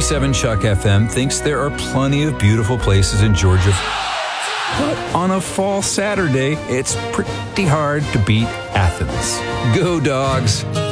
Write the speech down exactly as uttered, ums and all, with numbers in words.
seven Chuck F M thinks there are plenty of beautiful places in Georgia. But on a fall Saturday, it's pretty hard to beat Athens. Go Dogs!